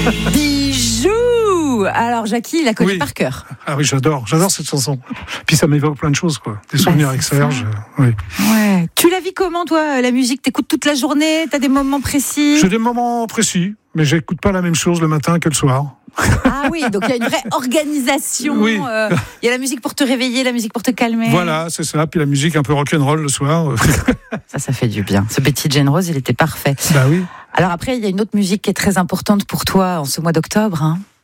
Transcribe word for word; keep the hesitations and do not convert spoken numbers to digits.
Bijou. Alors Jackie, il la connaît Oui. par cœur. Ah oui, j'adore, j'adore cette chanson. Puis ça m'évoque plein de choses, quoi. Des souvenirs avec Serge. euh, Oui. Ouais. Tu la vis comment, toi, la musique? T'écoutes toute la journée? T'as des moments précis? J'ai des moments précis, mais j'écoute pas la même chose le matin que le soir. Ah oui, donc il y a une vraie organisation. Oui. euh, Il y a la musique pour te réveiller, la musique pour te calmer. Voilà, c'est ça. Puis la musique un peu rock'n'roll le soir. Ça, ça fait du bien. Ce Betty Jane Rose, il était parfait. Bah oui. Alors après, il y a une autre musique qui est très importante pour toi en ce mois d'octobre. Hein.